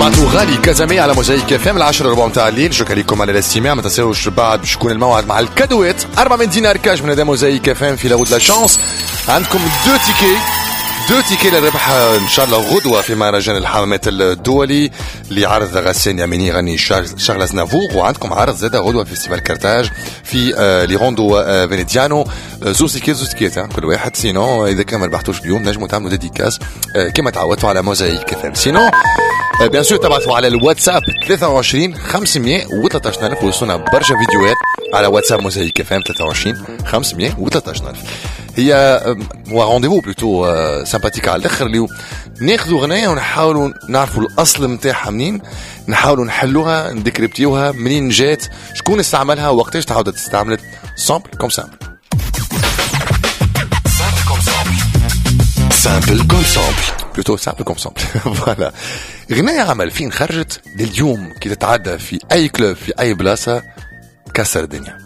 بعتوا غالي كزمي على موزايك اف ام 10:04 متاع الليل. شكرا لكم على الاستماع. ما تنساوش بعد باش يكون الموعد مع الكادوات 400 دينار كاش من هذا موزايك اف ام في لا لا شانس. عندكم دو تيكي للربح ان شاء الله غدوه في مهرجان الحمامات الدولي اللي عرض غسان ياميني غني شارل أزنافور. وعندكم عرض زاده غدوه في فيستيفال كارتاج في لي روندو فينيتيانو. زوز تيكيت كل واحد. سينو اذا كان ما ربحتوش اليوم نجموا تعملوا ديديكاس كما تعودتوا على موزايك اف ام. سينو بيان سور تبعثوا على الواتساب 23 513 وصلنا برشا فيديوهات على واتساب موزايك اف ام 23 513. هي رونديفو بلوتو سامباتيك على الاخر اللي ناخذوا غنايه ونحاولوا نعرفوا الاصل نتاعها منين، نحاولوا نحلوها نديكريبتيوها منين جات، شكون استعملها وقتاش تعاودت استعملت. سامبل كوم سامبل بلوتو سامبل كوم سامبل. فوالا غنايه عمل فين خرجت لليوم كي تتعدى في اي كلوب في اي بلاصه كسر الدنيا.